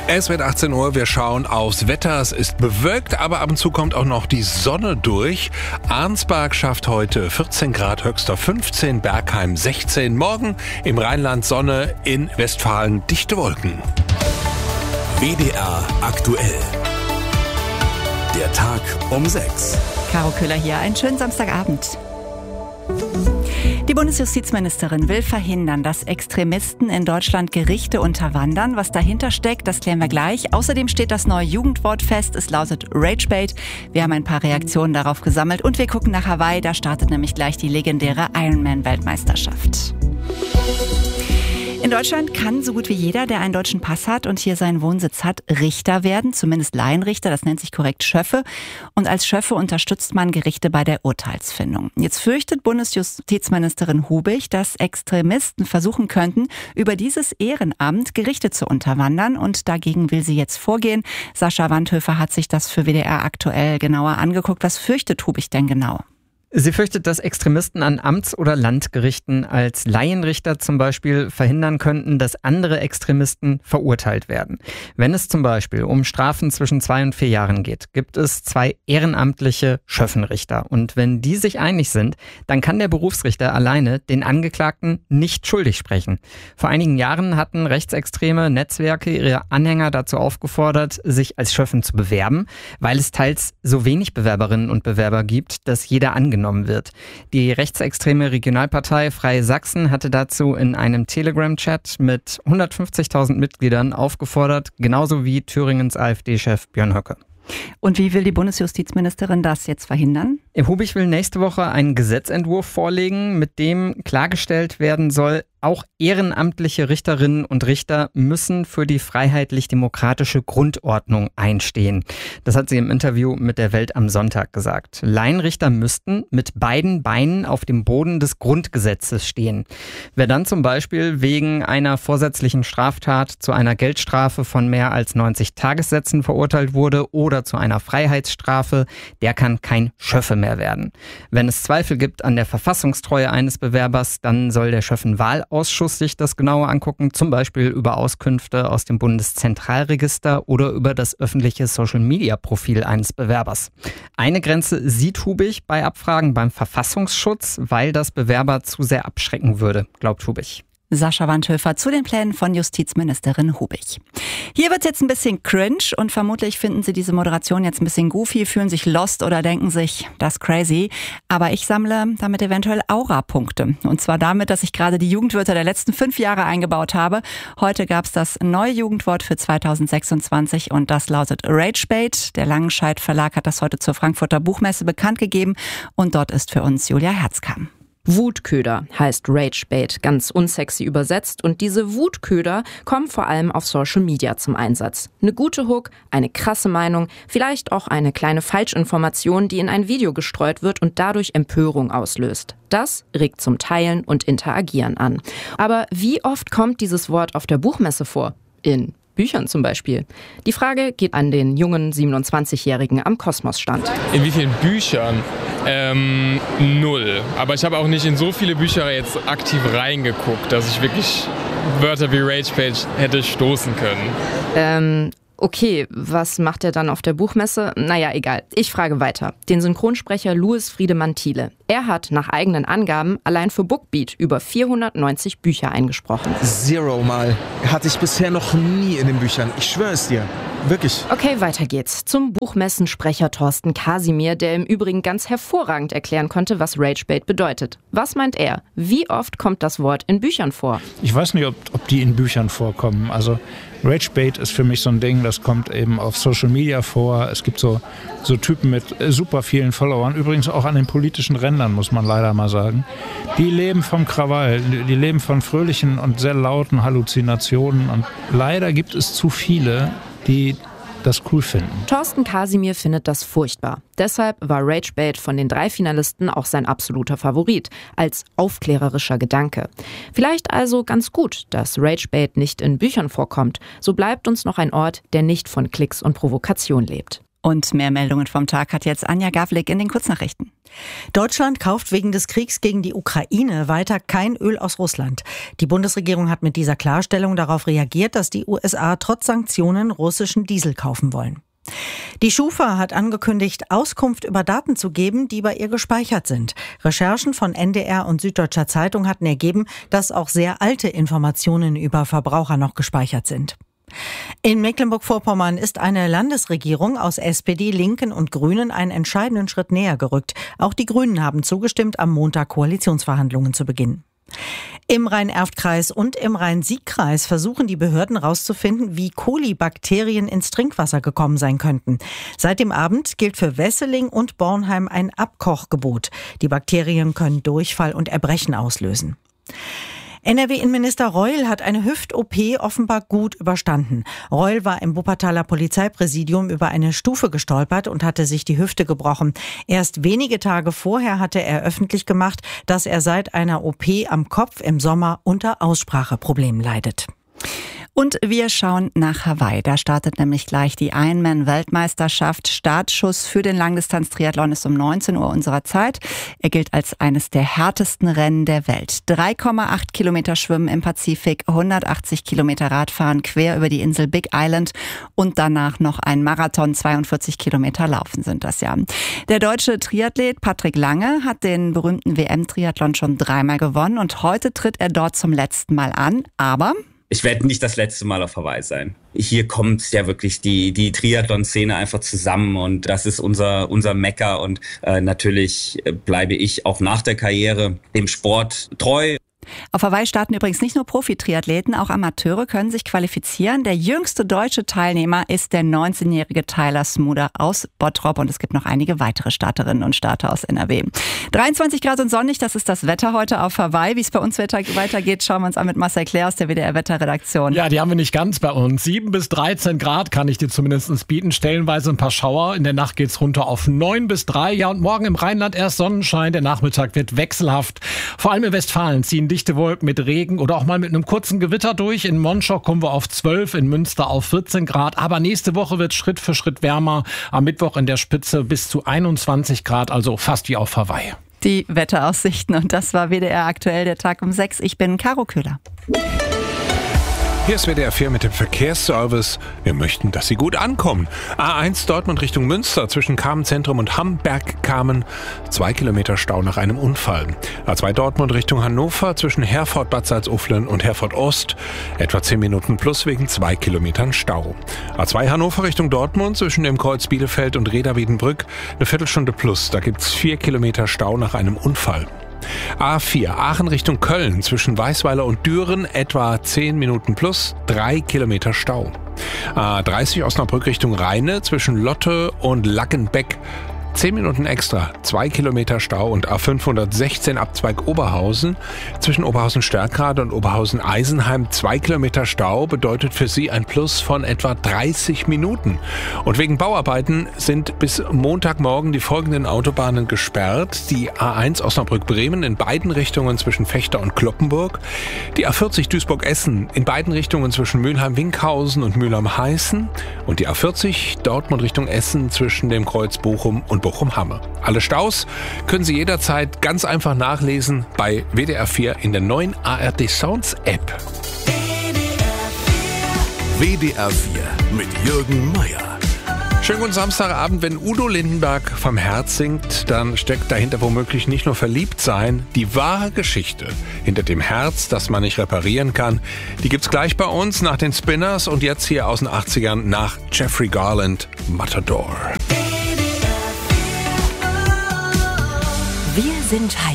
Es wird 18 Uhr, wir schauen aufs Wetter. Es ist bewölkt, aber ab und zu kommt auch noch die Sonne durch. Arnsberg schafft heute 14 Grad, höchster 15, Bergheim 16. Morgen im Rheinland Sonne, in Westfalen dichte Wolken. WDR aktuell. Der Tag um 6. Caro Köhler hier, einen schönen Samstagabend. Die Bundesjustizministerin will verhindern, dass Extremisten in Deutschland Gerichte unterwandern. Was dahinter steckt, das klären wir gleich. Außerdem steht das neue Jugendwort fest. Es lautet Ragebait. Wir haben ein paar Reaktionen darauf gesammelt und wir gucken nach Hawaii. Da startet nämlich gleich die legendäre Ironman-Weltmeisterschaft. In Deutschland kann so gut wie jeder, der einen deutschen Pass hat und hier seinen Wohnsitz hat, Richter werden, zumindest Laienrichter, das nennt sich korrekt Schöffe. Und als Schöffe unterstützt man Gerichte bei der Urteilsfindung. Jetzt fürchtet Bundesjustizministerin Hubig, dass Extremisten versuchen könnten, über dieses Ehrenamt Gerichte zu unterwandern. Und dagegen will sie jetzt vorgehen. Sascha Wandhöfer hat sich das für WDR aktuell genauer angeguckt. Was fürchtet Hubig denn genau? Sie fürchtet, dass Extremisten an Amts- oder Landgerichten als Laienrichter zum Beispiel verhindern könnten, dass andere Extremisten verurteilt werden. Wenn es zum Beispiel um Strafen zwischen 2 und 4 Jahren geht, gibt es 2 ehrenamtliche Schöffenrichter. Und wenn die sich einig sind, dann kann der Berufsrichter alleine den Angeklagten nicht schuldig sprechen. Vor einigen Jahren hatten rechtsextreme Netzwerke ihre Anhänger dazu aufgefordert, sich als Schöffen zu bewerben, weil es teils so wenig Bewerberinnen und Bewerber gibt, dass jeder angenommen wird. Die rechtsextreme Regionalpartei Freie Sachsen hatte dazu in einem Telegram-Chat mit 150.000 Mitgliedern aufgefordert, genauso wie Thüringens AfD-Chef Björn Höcke. Und wie will die Bundesjustizministerin das jetzt verhindern? Hubig will nächste Woche einen Gesetzentwurf vorlegen, mit dem klargestellt werden soll, auch ehrenamtliche Richterinnen und Richter müssen für die freiheitlich-demokratische Grundordnung einstehen. Das hat sie im Interview mit der Welt am Sonntag gesagt. Laienrichter müssten mit beiden Beinen auf dem Boden des Grundgesetzes stehen. Wer dann zum Beispiel wegen einer vorsätzlichen Straftat zu einer Geldstrafe von mehr als 90 Tagessätzen verurteilt wurde oder zu einer Freiheitsstrafe, der kann kein Schöffe mehr werden. Wenn es Zweifel gibt an der Verfassungstreue eines Bewerbers, dann soll der Schöffenwahlausschuss sich das genauer angucken, zum Beispiel über Auskünfte aus dem Bundeszentralregister oder über das öffentliche Social-Media-Profil eines Bewerbers. Eine Grenze sieht Hubig bei Abfragen beim Verfassungsschutz, weil das Bewerber zu sehr abschrecken würde, glaubt Hubig. Sascha Wandhöfer zu den Plänen von Justizministerin Hubig. Hier wird's jetzt ein bisschen cringe und vermutlich finden Sie diese Moderation jetzt ein bisschen goofy, fühlen sich lost oder denken sich, das ist crazy. Aber ich sammle damit eventuell Aura-Punkte. Und zwar damit, dass ich gerade die Jugendwörter der letzten 5 Jahre eingebaut habe. Heute gab's das neue Jugendwort für 2026 und das lautet Ragebait. Der Langenscheidt Verlag hat das heute zur Frankfurter Buchmesse bekannt gegeben und dort ist für uns Julia Herzkamp. Wutköder heißt Ragebait, ganz unsexy übersetzt, und diese Wutköder kommen vor allem auf Social Media zum Einsatz. Eine gute Hook, eine krasse Meinung, vielleicht auch eine kleine Falschinformation, die in ein Video gestreut wird und dadurch Empörung auslöst. Das regt zum Teilen und Interagieren an. Aber wie oft kommt dieses Wort auf der Buchmesse vor? In Büchern zum Beispiel. Die Frage geht an den jungen 27-Jährigen am Kosmos-Stand. In wie vielen Büchern? 0. Aber ich habe auch nicht in so viele Bücher jetzt aktiv reingeguckt, dass ich wirklich Wörter wie Ragebait hätte stoßen können. Okay, was macht er dann auf der Buchmesse? Naja, egal. Ich frage weiter. Den Synchronsprecher Louis Friedemann Thiele. Er hat nach eigenen Angaben allein für Bookbeat über 490 Bücher eingesprochen. 0 Mal. Hatte ich bisher noch nie in den Büchern. Ich schwöre es dir. Wirklich. Okay, weiter geht's. Zum Buchmessensprecher Thorsten Kasimir, der im Übrigen ganz hervorragend erklären konnte, was Ragebait bedeutet. Was meint er? Wie oft kommt das Wort in Büchern vor? Ich weiß nicht, ob die in Büchern vorkommen. Also Ragebait ist für mich so ein Ding, das kommt eben auf Social Media vor. Es gibt so Typen mit super vielen Followern, übrigens auch an den politischen Rändern, muss man leider mal sagen. Die leben vom Krawall, die leben von fröhlichen und sehr lauten Halluzinationen und leider gibt es zu viele, die das cool finden. Thorsten Kasimir findet das furchtbar. Deshalb war Ragebait von den 3 Finalisten auch sein absoluter Favorit, als aufklärerischer Gedanke. Vielleicht also ganz gut, dass Ragebait nicht in Büchern vorkommt. So bleibt uns noch ein Ort, der nicht von Klicks und Provokation lebt. Und mehr Meldungen vom Tag hat jetzt Anja Gavlik in den Kurznachrichten. Deutschland kauft wegen des Kriegs gegen die Ukraine weiter kein Öl aus Russland. Die Bundesregierung hat mit dieser Klarstellung darauf reagiert, dass die USA trotz Sanktionen russischen Diesel kaufen wollen. Die Schufa hat angekündigt, Auskunft über Daten zu geben, die bei ihr gespeichert sind. Recherchen von NDR und Süddeutscher Zeitung hatten ergeben, dass auch sehr alte Informationen über Verbraucher noch gespeichert sind. In Mecklenburg-Vorpommern ist eine Landesregierung aus SPD, Linken und Grünen einen entscheidenden Schritt näher gerückt. Auch die Grünen haben zugestimmt, am Montag Koalitionsverhandlungen zu beginnen. Im Rhein-Erft-Kreis und im Rhein-Sieg-Kreis versuchen die Behörden herauszufinden, wie Kolibakterien ins Trinkwasser gekommen sein könnten. Seit dem Abend gilt für Wesseling und Bornheim ein Abkochgebot. Die Bakterien können Durchfall und Erbrechen auslösen. NRW-Innenminister Reul hat eine Hüft-OP offenbar gut überstanden. Reul war im Wuppertaler Polizeipräsidium über eine Stufe gestolpert und hatte sich die Hüfte gebrochen. Erst wenige Tage vorher hatte er öffentlich gemacht, dass er seit einer OP am Kopf im Sommer unter Ausspracheproblemen leidet. Und wir schauen nach Hawaii. Da startet nämlich gleich die Ironman-Weltmeisterschaft. Startschuss für den Langdistanz-Triathlon ist um 19 Uhr unserer Zeit. Er gilt als eines der härtesten Rennen der Welt. 3,8 Kilometer Schwimmen im Pazifik, 180 Kilometer Radfahren quer über die Insel Big Island und danach noch ein Marathon, 42 Kilometer Laufen sind das ja. Der deutsche Triathlet Patrick Lange hat den berühmten WM-Triathlon schon 3-mal gewonnen und heute tritt er dort zum letzten Mal an, aber ich werde nicht das letzte Mal auf Hawaii sein. Hier kommt ja wirklich die Triathlon-Szene einfach zusammen und das ist unser Mekka und natürlich bleibe ich auch nach der Karriere dem Sport treu. Auf Hawaii starten übrigens nicht nur Profi-Triathleten, auch Amateure können sich qualifizieren. Der jüngste deutsche Teilnehmer ist der 19-jährige Tyler Smuder aus Bottrop und es gibt noch einige weitere Starterinnen und Starter aus NRW. 23 Grad und sonnig, das ist das Wetter heute auf Hawaii. Wie es bei uns weitergeht, schauen wir uns an mit Marcel Claire aus der WDR-Wetterredaktion. Ja, die haben wir nicht ganz bei uns. 7 bis 13 Grad kann ich dir zumindest bieten. Stellenweise ein paar Schauer. In der Nacht geht's runter auf 9 bis 3. Ja, und morgen im Rheinland erst Sonnenschein. Der Nachmittag wird wechselhaft. Vor allem in Westfalen ziehen dichte Wolken mit Regen oder auch mal mit einem kurzen Gewitter durch. In Monschau kommen wir auf 12, in Münster auf 14 Grad. Aber nächste Woche wird Schritt für Schritt wärmer. Am Mittwoch in der Spitze bis zu 21 Grad, also fast wie auf Hawaii. Die Wetteraussichten und das war WDR aktuell, der Tag um 6. Ich bin Caro Köhler. Hier ist WDR 4 mit dem Verkehrsservice. Wir möchten, dass Sie gut ankommen. A1 Dortmund Richtung Münster zwischen Kamenz-Zentrum und Hamberg-Kamen. 2 Kilometer Stau nach einem Unfall. A2 Dortmund Richtung Hannover zwischen Herford-Bad Salzuflen und Herford-Ost. Etwa 10 Minuten plus wegen 2 Kilometern Stau. A2 Hannover Richtung Dortmund zwischen dem Kreuz Bielefeld und Reda-Wiedenbrück. Eine Viertelstunde plus. Da gibt's 4 Kilometer Stau nach einem Unfall. A4 Aachen Richtung Köln zwischen Weißweiler und Düren etwa 10 Minuten plus 3 Kilometer Stau. A30 Osnabrück Richtung Rheine zwischen Lotte und Lackenbeck 10 Minuten extra, 2 Kilometer Stau und A516 Abzweig Oberhausen. Zwischen Oberhausen-Stärkrade und Oberhausen-Eisenheim 2 Kilometer Stau bedeutet für Sie ein Plus von etwa 30 Minuten. Und wegen Bauarbeiten sind bis Montagmorgen die folgenden Autobahnen gesperrt. Die A1 Osnabrück-Bremen in beiden Richtungen zwischen Fechter und Cloppenburg. Die A40 Duisburg-Essen in beiden Richtungen zwischen Mülheim-Winkhausen und Mülheim-Heißen. Und die A40 Dortmund Richtung Essen zwischen dem Kreuz Bochum und Bochum-Hamme. Alle Staus können Sie jederzeit ganz einfach nachlesen bei WDR 4 in der neuen ARD Sounds App. WDR 4 mit Jürgen Meier. Schönen guten Samstagabend. Wenn Udo Lindenberg vom Herz singt, dann steckt dahinter womöglich nicht nur Verliebtsein. Die wahre Geschichte hinter dem Herz, das man nicht reparieren kann, die gibt's gleich bei uns nach den Spinners und jetzt hier aus den 80ern nach Jeffrey Garland, Matador. Wir sind